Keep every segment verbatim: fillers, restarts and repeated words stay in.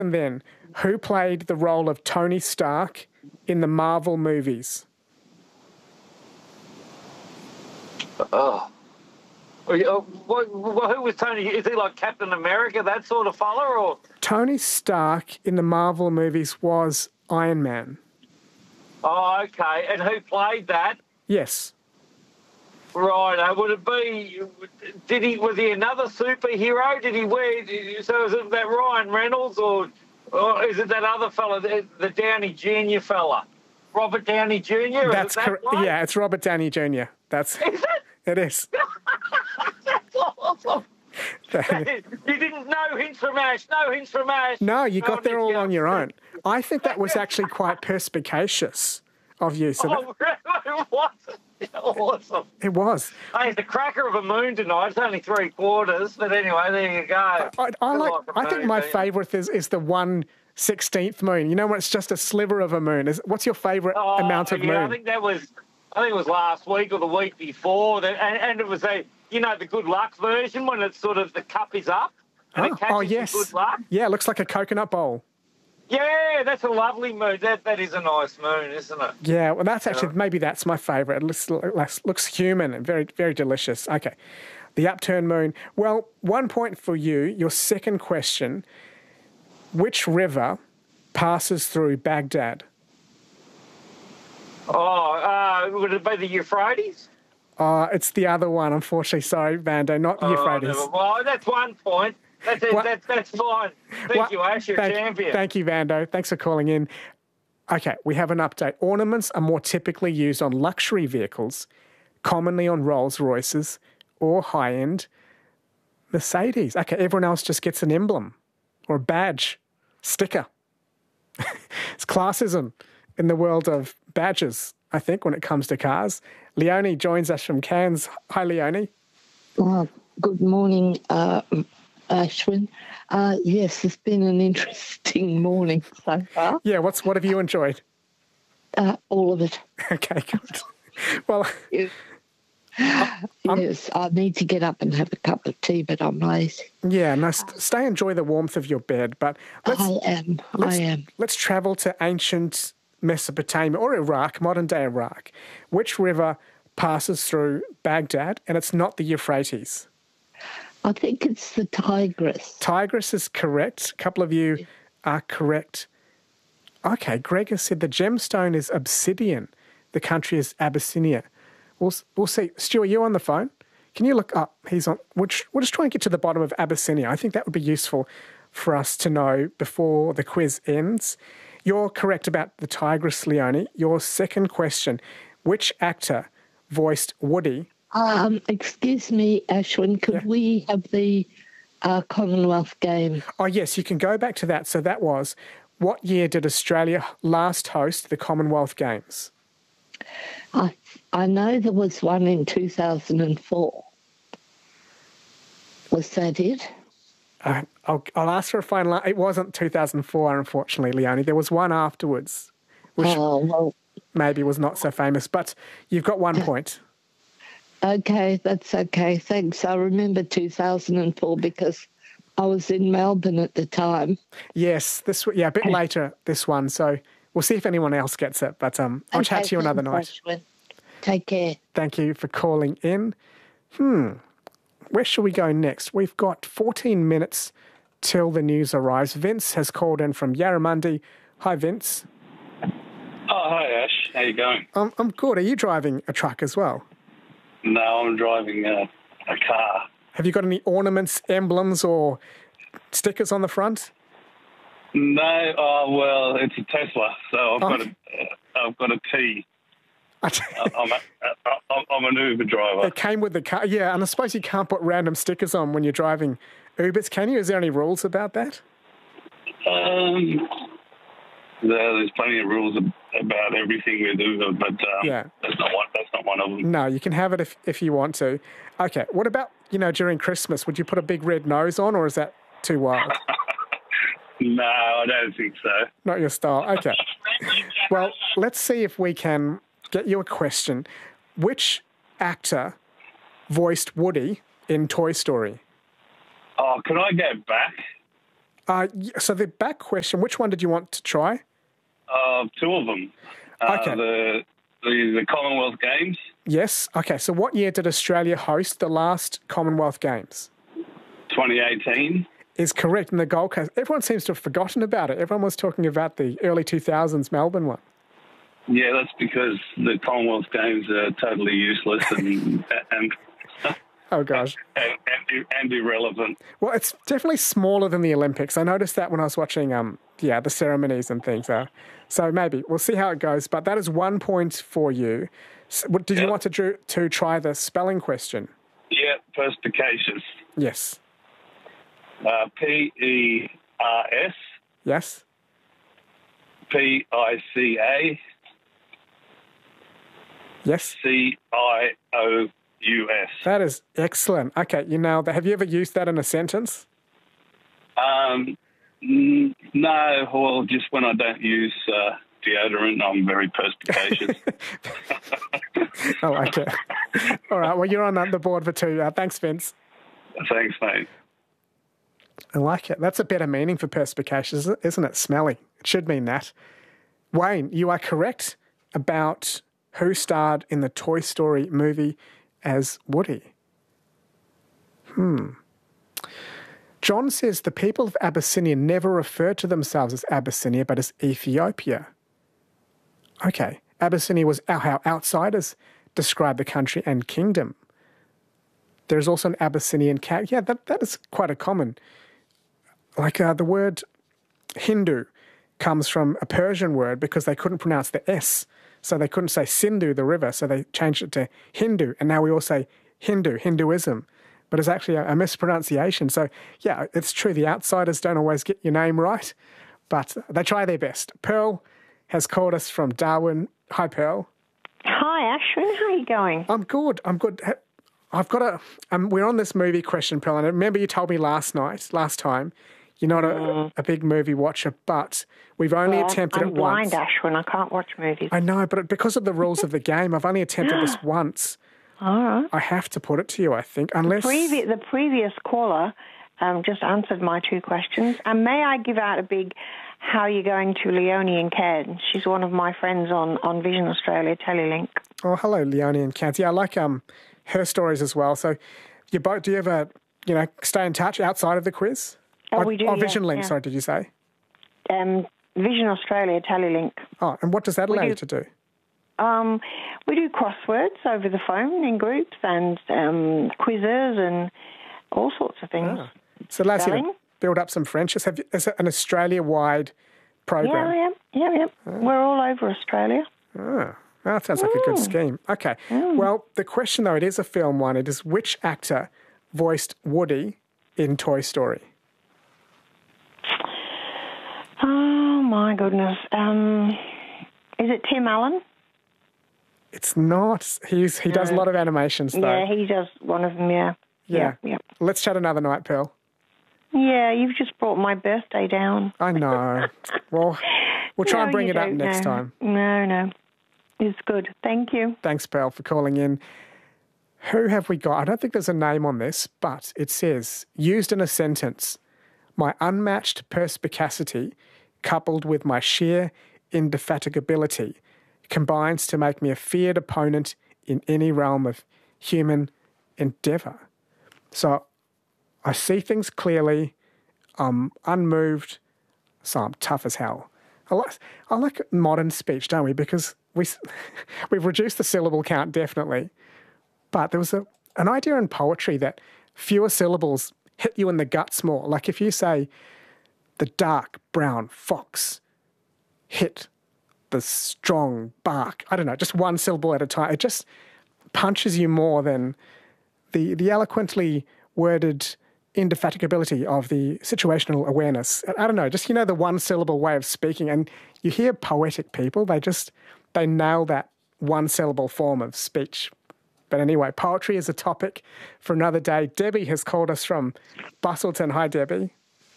And then, who played the role of Tony Stark in the Marvel movies? Oh. What, what, who was Tony? Is he like Captain America, that sort of fella? Or? Tony Stark in the Marvel movies was Iron Man. Oh, okay. And who played that? Yes. Right. Uh, would it be? Did he? Was he another superhero? Did he wear? So is it that Ryan Reynolds, or, or is it that other fella, the, the Downey Junior fella, Robert Downey Junior? That's that correct. right? Yeah, it's Robert Downey Junior That's. Is it? It is. That's awesome. You didn't know hints from Ash. No hints from Ash. No, you got Oh, there all yeah. on your own. I think that was actually quite perspicacious of you. So Oh, really? What? Awesome. it was. Hey, it's a cracker of a moon tonight. It's only three quarters, but anyway, there you go. I, I like. Good I think moon, my Dean. favourite is is the one sixteenth moon. You know when it's just a sliver of a moon. Is what's your favourite Oh, amount of yeah, I moon? think that was, I think it was last week or the week before, that, and, and it was a, you know, the good luck version when it's sort of the cup is up and it Oh, catches oh yes. the good luck. Yeah, it looks like a coconut bowl. Yeah, that's a lovely moon. That that is a nice moon, isn't it? Yeah, well, that's actually, maybe that's my favourite. It looks, looks, looks human and very, very delicious. Okay. The upturned moon. Well, one point for you. Your second question. Which river passes through Baghdad? Oh, uh, would it be the Euphrates? Uh, it's the other one, unfortunately. Sorry, Vando, not the Oh, Euphrates. never- well, that's one point. That's it. What? That's, that's fine. Thank What? you, Ash. You're thank, champion. Thank you, Vando. Thanks for calling in. Okay, we have an update. Ornaments are more typically used on luxury vehicles, commonly on Rolls Royces or high-end Mercedes. Okay, everyone else just gets an emblem or a badge, sticker. It's classism in the world of badges, I think, when it comes to cars. Leonie joins us from Cairns. Hi, Leonie. Oh, good morning, uh, Ashwin. Uh, yes, it's been an interesting morning so far. Yeah, what's what have you enjoyed? Uh, all of it. Okay, good. Well, Yes. yes, I need to get up and have a cup of tea, but I'm lazy. yeah, no, st- stay enjoy the warmth of your bed. But let's, I am. let's, I am. let's travel to ancient Mesopotamia or Iraq, modern-day Iraq. Which river passes through Baghdad, and it's not the Euphrates? I think it's the Tigris. Tigris is correct. A couple of you are correct. Okay, Greg has said the gemstone is obsidian. The country is Abyssinia. We'll, we'll see. Stu, are you on the phone? Can you look up? He's on. We'll, we'll just try and get to the bottom of Abyssinia. I think that would be useful for us to know before the quiz ends. You're correct about the Tigris, Leonie. Your second question, which actor voiced Woody? Um, excuse me, Ashwin, could Yeah. we have the uh, Commonwealth Games? Oh, yes, you can go back to that. So that was, what year did Australia last host the Commonwealth Games? I, I know there was one in two thousand four. Was that it? Uh, I'll, I'll ask for a final. It wasn't two thousand four, unfortunately, Leonie. There was one afterwards, which Oh, well, maybe was not so famous. But you've got one point. okay, that's okay. Thanks. I remember two thousand four because I was in Melbourne at the time. Yes, this yeah, a bit later, this one. So we'll see if anyone else gets it. But um, I'll chat Okay, to you another night. thanks, Ashwin. Take care. Thank you for calling in. Hmm. Where shall we go next? We've got fourteen minutes till the news arrives. Vince has called in from Yarramundi. Hi, Vince. Oh, hi, Ash. How you going? I'm, I'm good. Are you driving a truck as well? No, I'm driving a, a car. Have you got any ornaments, emblems, or stickers on the front? No, oh, well, it's a Tesla, so I've Oh. got a, uh, I've got a T. I t- I'm, a, I'm, I'm an Uber driver. It came with the car. Yeah, and I suppose you can't put random stickers on when you're driving Ubers, can you? Is there any rules about that? Um, there, there's plenty of rules about everything with Uber, but um, Yeah. that's not one. That's not one of them. No, you can have it if, if you want to. Okay, what about, you know, during Christmas? Would you put a big red nose on, or is that too wild? No, I don't think so. Not your style. Okay. Well, let's see if we can get you a question. Which actor voiced Woody in Toy Story? Oh, can I go back? Uh, y- so the back question, which one did you want to try? Uh, two of them. Uh, Okay. The, the the Commonwealth Games, Yes. Okay. So what year did Australia host the last Commonwealth Games? twenty eighteen. Is correct in the Gold Coast. Everyone seems to have forgotten about it. Everyone was talking about the early two thousands Melbourne one. Yeah, that's because the Commonwealth Games are totally useless and and, Oh, gosh. and, and, and irrelevant. Well, it's definitely smaller than the Olympics. I noticed that when I was watching, um, yeah, the ceremonies and things. Uh, so maybe we'll see how it goes. But that is one point for you. So, what- did you Yep. want to do, to try the spelling question? Yeah, perspicacious. Yes. Uh, P E R S Yes. P I C A Yes. C I O U S. That is excellent. Okay, you nailed that. Have you ever used that in a sentence? Um, n- no, well, just when I don't use uh, deodorant, I'm very perspicacious. I like it. All right, well, you're on the board for two. Uh, thanks, Vince. Thanks, mate. I like it. That's a better meaning for perspicacious, isn't it? Smelly. It should mean that. Wayne, you are correct about who starred in the Toy Story movie as Woody. Hmm. John says the people of Abyssinia never refer to themselves as Abyssinia, but as Ethiopia. Okay. Abyssinia was how outsiders describe the country and kingdom. There's also an Abyssinian cat. Yeah, that, that is quite a common. Like uh, the word Hindu comes from a Persian word because they couldn't pronounce the S. So they couldn't say Sindhu, the river, so they changed it to Hindu. And now we all say Hindu, Hinduism. But it's actually a, a mispronunciation. So, yeah, it's true. The outsiders don't always get your name right, but they try their best. Pearl has called us from Darwin. Hi, Pearl. Hi, Ashwin. How are you going? I'm good. I'm good. I've got a... Um, we're on this movie question, Pearl, and I remember you told me last night, last time, you're not a, a big movie watcher, but we've only Well, attempted I'm it blind, once. Ashwin. I can't watch movies. I know, but because of the rules of the game, I've only attempted this once. All right. I have to put it to you, I think, unless... Previ- the previous caller um, just answered my two questions. And may I give out a big how are you going to Leonie and Cairn? She's one of my friends on, on Vision Australia Telelink. Oh, hello, Leonie and Kat. Yeah, I like um, her stories as well. So you both, do you ever, you know, stay in touch outside of the quiz? Oh, or, we do, Oh, yeah, Vision Link, yeah. sorry, did you say? Um, Vision Australia Telelink. Oh, and what does that We allow do. you to do? Um, we do crosswords over the phone in groups and um, quizzes and all sorts of things. Ah. So it allows you to Spelling? build up some friendships. Have you, is it an Australia-wide program? Yeah, yeah, yeah, yeah. We're all over Australia. Ah, that sounds like a good scheme. Okay. Well, the question, though, it is a film one. It is which actor voiced Woody in Toy Story? Oh, my goodness. Um, is it Tim Allen? It's not. He's He does a lot of animations, though. Yeah, he does one of them, yeah. Yeah. Yeah, Let's chat another night, Pearl. yeah. You've just brought my birthday down. I know. Well, we'll try No, and bring you it up don't next know. time. No, no. It's good. Thank you. Thanks, Pearl, for calling in. Who have we got? I don't think there's a name on this, but it says, used in a sentence, my unmatched perspicacity coupled with my sheer indefatigability combines to make me a feared opponent in any realm of human endeavour. So I see things clearly. I'm unmoved, so I'm tough as hell. I like, I like modern speech, don't we? Because we, we've reduced the syllable count, definitely. But there was a, an idea in poetry that fewer syllables hit you in the guts more. Like if you say, the dark brown fox hit the strong bark. I don't know, just one syllable at a time. It just punches you more than the, the eloquently worded indefatigability of the situational awareness. I don't know, just, you know, the one syllable way of speaking. And you hear poetic people, they just, they nail that one syllable form of speech. But anyway, poetry is a topic for another day. Debbie has called us from Bustleton. Hi, Debbie.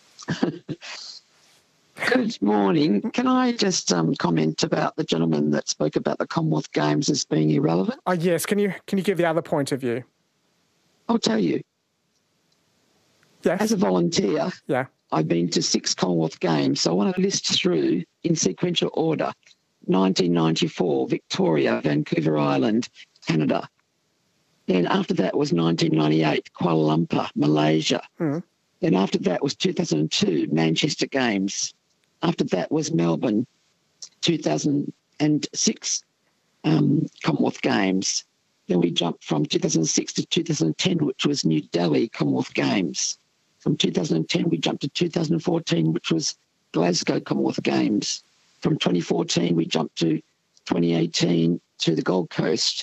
Good morning. Can I just um, comment about the gentleman that spoke about the Commonwealth Games as being irrelevant? Oh, yes. Can you can you give the other point of view? I'll tell you. Yes. As a volunteer, Yeah. I've been to six Commonwealth Games. So I want to list through in sequential order. nineteen ninety-four, Victoria, Vancouver Island, Canada. Then after that was nineteen ninety-eight, Kuala Lumpur, Malaysia. Mm. Then after that was two thousand two, Manchester Games. After that was Melbourne, two thousand six um, Commonwealth Games. Then we jumped from two thousand six to two thousand ten, which was New Delhi Commonwealth Games. From two thousand ten, we jumped to two thousand fourteen, which was Glasgow Commonwealth Games. From twenty fourteen, we jumped to twenty eighteen to the Gold Coast.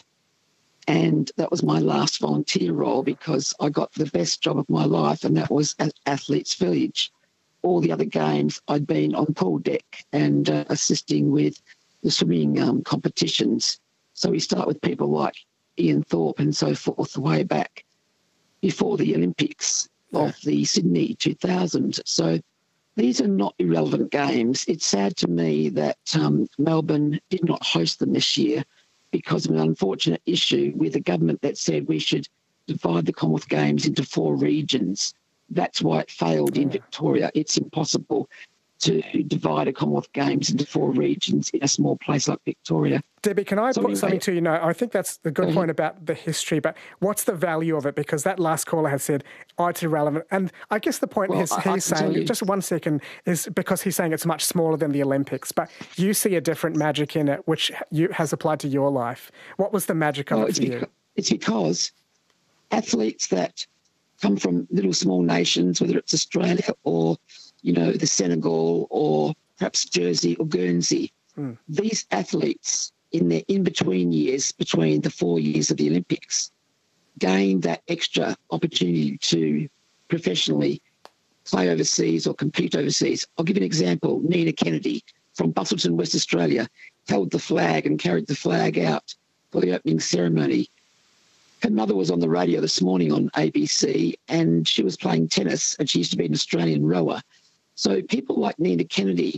And that was my last volunteer role because I got the best job of my life, and that was at Athletes Village. All the other games, I'd been on pool deck and uh, assisting with the swimming um, competitions. So we start with people like Ian Thorpe and so forth way back before the Olympics of the Sydney two thousand. So these are not irrelevant games. It's sad to me that um, Melbourne did not host them this year because of an unfortunate issue with the government that said we should divide the Commonwealth Games into four regions. That's why it failed in Victoria. It's impossible to divide a Commonwealth Games into four regions in a small place like Victoria. Debbie, can I So put anyway- something to you? No, I think that's the good Mhm. point about the history, but what's the value of it? Because that last caller has said, oh, it's irrelevant. And I guess the point Well, is I- I can he's tell saying, you- just one second, is because he's saying it's much smaller than the Olympics, but you see a different magic in it, which you, has applied to your life. What was the magic of Well, it it's, for you? beca- it's because athletes that come from little small nations, whether it's Australia or, you know, the Senegal or perhaps Jersey or Guernsey, Mm. these athletes in their in-between years, between the four years of the Olympics, gain that extra opportunity to professionally play overseas or compete overseas. I'll give you an example. Nina Kennedy from Busselton, West Australia, held the flag and carried the flag out for the opening ceremony. Her mother was on the radio this morning on A B C, and she was playing tennis, and she used to be an Australian rower. So people like Nina Kennedy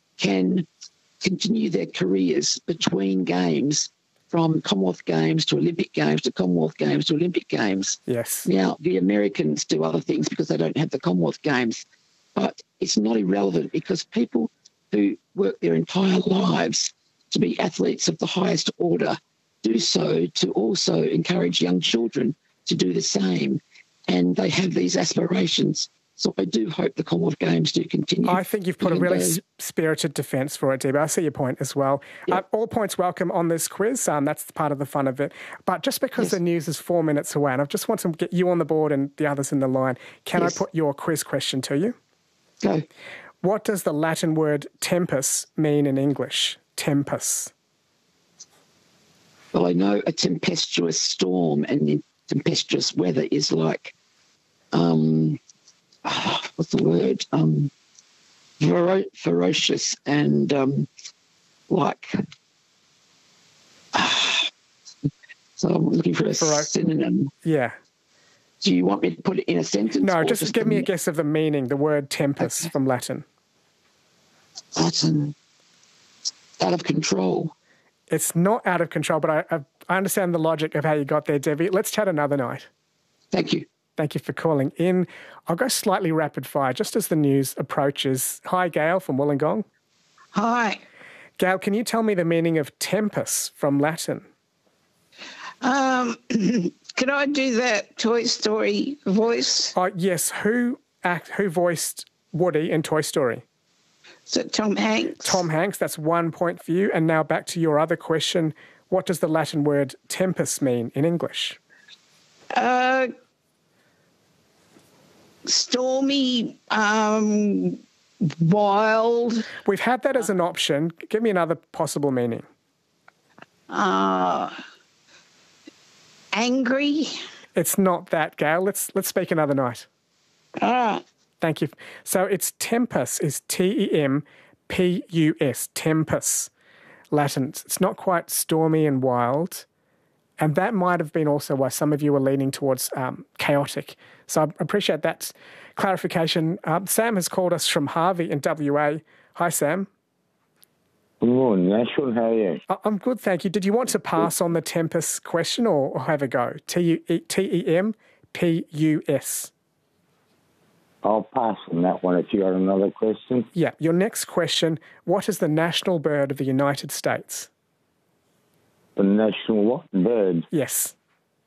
can continue their careers between games, from Commonwealth Games to Olympic Games to Commonwealth Games to Olympic Games. Yes. Now, the Americans do other things because they don't have the Commonwealth Games, but it's not irrelevant because people who work their entire lives to be athletes of the highest order do so to also encourage young children to do the same, and they have these aspirations. So I do hope the Commonwealth Games do continue. I think you've put a Even really though- s- spirited defence for it, Debbie. I see your point as well. Yeah. Uh, all points welcome on this quiz. Um, that's part of the fun of it. But just because Yes. the news is four minutes away, and I just want to get you on the board and the others in the line, can Yes. I put your quiz question to you? Go. What does the Latin word tempus mean in English? Tempus. Well, I know a tempestuous storm and the tempestuous weather is like, um, ah, what's the word? Um, fero- ferocious and um, like. ah, so I'm looking for a Fero- synonym. Yeah. Do you want me to put it in a sentence? No, or just give me a the guess of the meaning, the word tempus from Latin. Latin? Out of control. It's not out of control, but I, I, I understand the logic of how you got there, Debbie. Let's chat another night. Thank you. Thank you for calling in. I'll go slightly rapid fire just as the news approaches. Hi, Gail from Wollongong. Hi. Gail, can you tell me the meaning of tempus from Latin? Um, can I do that Toy Story voice? Oh, yes. Who act? Who voiced Woody in Toy Story? Is it Tom Hanks? Tom Hanks. That's one point for you. And now back to your other question. What does the Latin word tempus mean in English? Uh, stormy, um, wild, We've had that as an option. Give me another possible meaning. uh, angry. It's not that, Gail. Let's let's speak another night. All right. Thank you. So it's tempus, is T E M P U S, tempus, Latin. It's not quite stormy and wild. And that might have been also why some of you were leaning towards um, chaotic. So I appreciate that clarification. Um, Sam has called us from Harvey in W A. Hi, Sam. Good morning, Nashville. How are you? I- I'm good, thank you. Did you want to pass on the tempus question or, or have a go? T E M P U S. I'll pass on that one if you got another question. Yeah. Your next question, what is the national bird of the United States? The national what? Bird? Yes.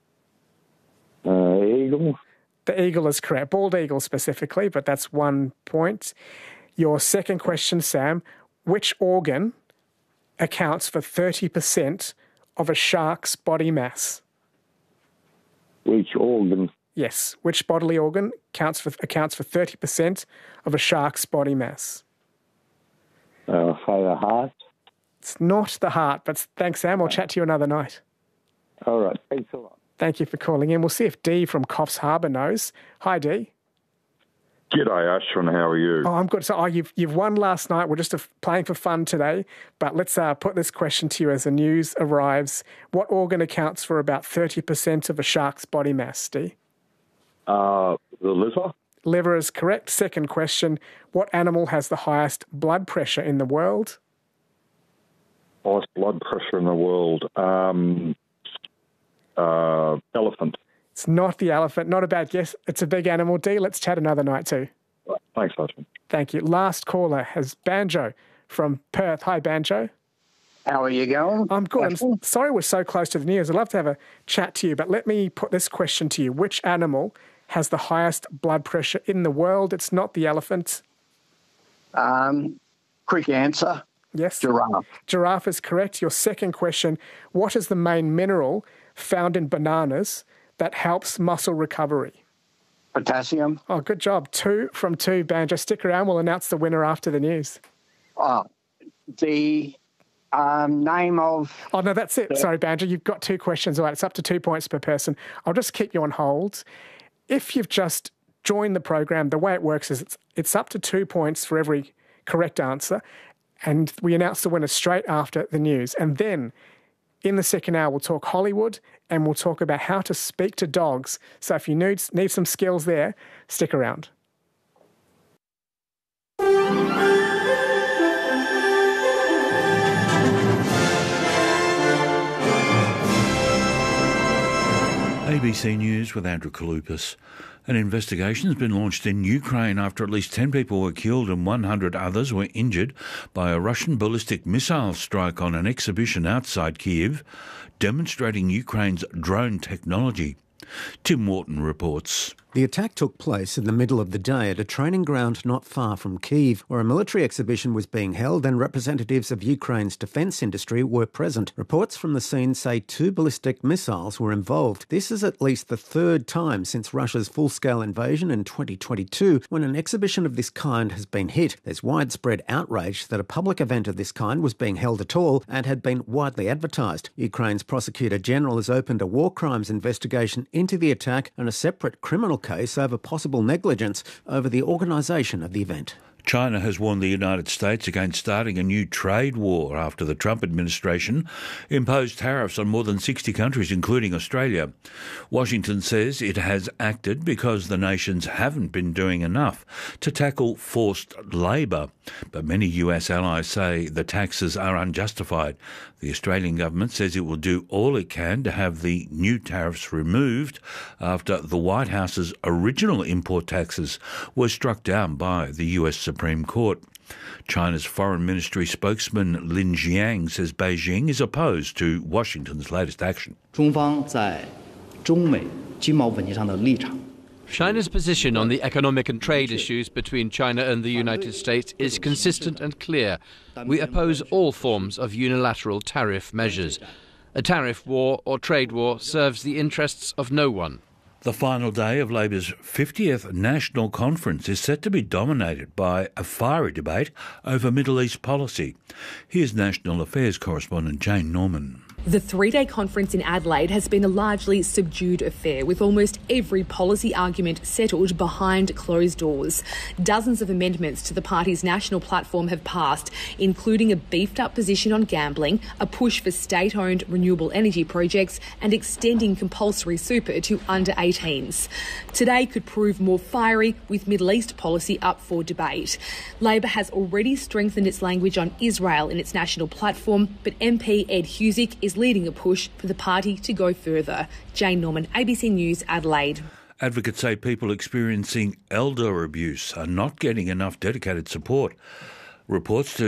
Uh, eagle? The eagle is correct. Bald eagle specifically, but that's one point. Your second question, Sam, which organ accounts for thirty percent of a shark's body mass? Which organ? Yes. Which bodily organ counts for, accounts for thirty percent of a shark's body mass? Uh, say the heart. It's not the heart, but thanks, Sam. I'll chat to you another night. All right. Thanks a lot. Thank you for calling in. We'll see if Dee from Coffs Harbour knows. Hi, Dee. G'day, Ashwin. How are you? Oh, I'm good. So, oh, you've you've won last night. We're just uh, playing for fun today. But let's uh, put this question to you as the news arrives. What organ accounts for about thirty percent of a shark's body mass, Dee? Uh, the liver. Liver is correct. Second question. What animal has the highest blood pressure in the world? Highest blood pressure in the world. Um, uh, elephant. It's not the elephant. Not a bad guess. It's a big animal. Dee, let's chat another night too. Right. Thanks, Ashwin. Thank you. Last caller has Banjo from Perth. Hi, Banjo. How are you going? I'm good. I'm sorry we're so close to the news. I'd love to have a chat to you, but let me put this question to you. Which animal has the highest blood pressure in the world? It's not the elephant. Um, quick answer. Yes. Giraffe. Giraffe is correct. Your second question, what is the main mineral found in bananas that helps muscle recovery? Potassium. Oh, good job. Two from two, Banjo. Stick around. We'll announce the winner after the news. Oh, the um, name of... Oh, no, that's it. Sorry, Banjo. You've got two questions. All right, it's up to two points per person. I'll just keep you on hold. If you've just joined the program, the way it works is it's, it's up to two points for every correct answer, and we announce the winner straight after the news. And then in the second hour, we'll talk Hollywood and we'll talk about how to speak to dogs. So if you need, need some skills there, stick around. A B C News with Andrew Kalupas. An investigation has been launched in Ukraine after at least ten people were killed and one hundred others were injured by a Russian ballistic missile strike on an exhibition outside Kyiv, demonstrating Ukraine's drone technology. Tim Wharton reports. The attack took place in the middle of the day at a training ground not far from Kyiv, where a military exhibition was being held and representatives of Ukraine's defence industry were present. Reports from the scene say two ballistic missiles were involved. This is at least the third time since Russia's full-scale invasion in twenty twenty-two when an exhibition of this kind has been hit. There's widespread outrage that a public event of this kind was being held at all and had been widely advertised. Ukraine's Prosecutor General has opened a war crimes investigation into the attack and a separate criminal case over possible negligence over the organisation of the event. China has warned the United States against starting a new trade war after the Trump administration imposed tariffs on more than sixty countries, including Australia. Washington says it has acted because the nations haven't been doing enough to tackle forced labour. But many U S allies say the taxes are unjustified. The Australian government says it will do all it can to have the new tariffs removed after the White House's original import taxes were struck down by the U S Supreme Court. China's Foreign Ministry spokesman Lin Jiang says Beijing is opposed to Washington's latest action. China's position on the economic and trade issues between China and the United States is consistent and clear. We oppose all forms of unilateral tariff measures. A tariff war or trade war serves the interests of no one. The final day of Labor's fiftieth National Conference is set to be dominated by a fiery debate over Middle East policy. Here's National Affairs correspondent Jane Norman. The three-day conference in Adelaide has been a largely subdued affair, with almost every policy argument settled behind closed doors. Dozens of amendments to the party's national platform have passed, including a beefed-up position on gambling, a push for state-owned renewable energy projects, and extending compulsory super to under eighteens. Today could prove more fiery, with Middle East policy up for debate. Labor has already strengthened its language on Israel in its national platform, but M P Ed Husic is leading a push for the party to go further. Jane Norman, A B C News, Adelaide. Advocates say people experiencing elder abuse are not getting enough dedicated support. Reports to